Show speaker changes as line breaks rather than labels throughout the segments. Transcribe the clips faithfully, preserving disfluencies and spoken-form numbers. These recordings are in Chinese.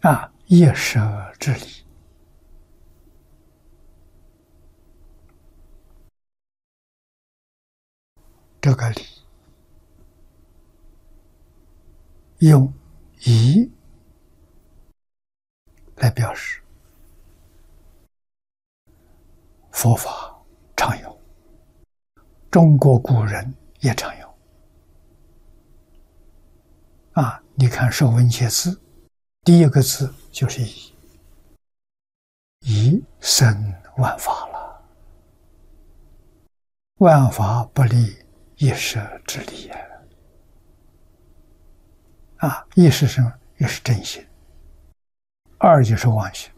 啊，夜舍之理。这个理用一来表示，佛法常用，中国古人也常用。啊，你看《说文解字》，第一个字就是一，一生万法了，万法不离一舍之理呀。啊，一是什么？也是真心。二就是妄心。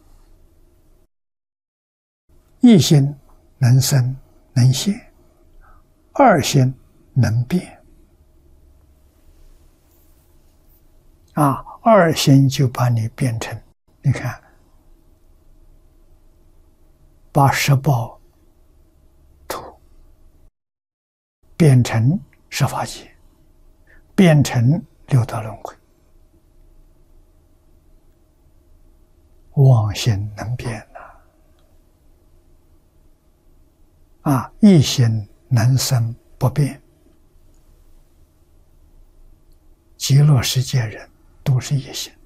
一心能生能现，二心能变。啊，二心就把你变成，你看，把十报图变成十法界，变成六道轮回。妄心能变呐、啊，啊，一心能生不变。极乐世界人都是一心，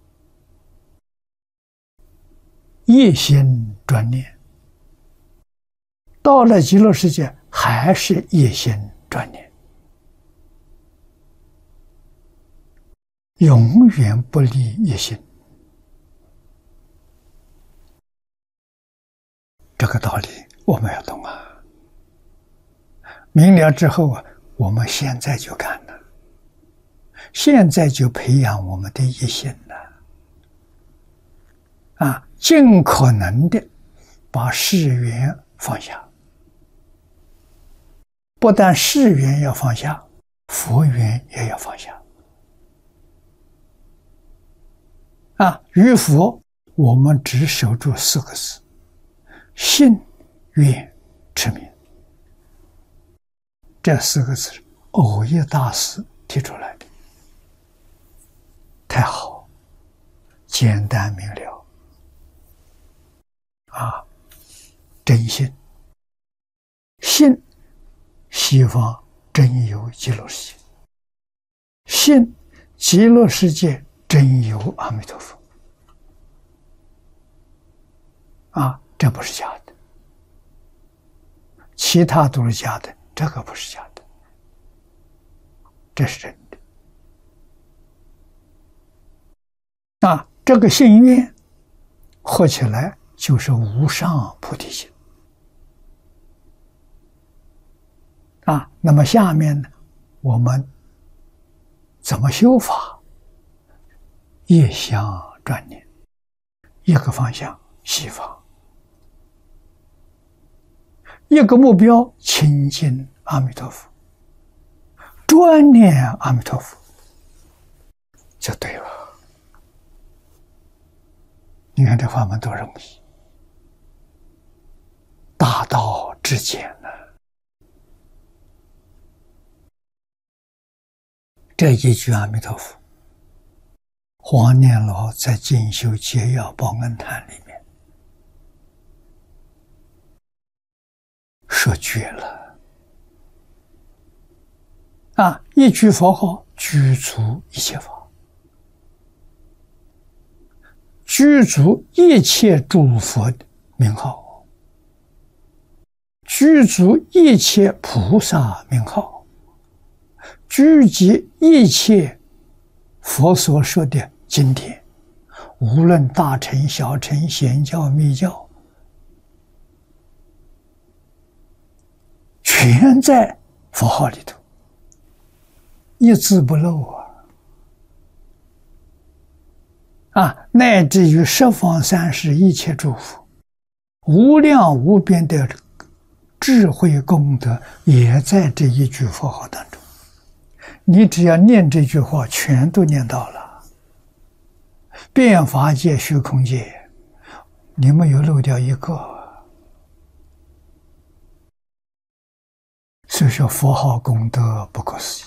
一心专念，到了极乐世界还是一心专念，永远不离一心。这个道理我们要懂啊！明了之后啊，我们现在就干了，现在就培养我们的一心了。啊，尽可能的把世缘放下，不但世缘要放下，佛缘也要放下。啊，于佛我们只守住四个字：信、愿、持名。这四个字是蕅益大师提出来的，太好，简单明了。啊，真信，信西方真有极乐世界，信极乐世界真有阿弥陀佛。啊，这不是假的，其他都是假的，这个不是假的，这是真的。啊，这个信愿合起来就是无上菩提心。啊，那么下面呢，我们怎么修法？业相专念，一个方向西方，一个目标亲近阿弥陀佛，专念阿弥陀佛，就对了。你看这法门多容易，大道至简呢、啊。这一句阿弥陀佛，黄念老在《进修解要报恩谈》里面说绝了啊！一句佛号具足一切法，具足一切诸佛的名号，具足一切菩萨名号，聚集一切佛所说的经典，无论大乘、小乘、显教、密教，全在佛号里头，一字不漏啊！啊，乃至于十方三世一切诸佛，无量无边的智慧功德，也在这一句佛号当中。你只要念这句话，全都念到了。遍法界、虚空界，你没有漏掉一个。所以说佛号功德不可思议。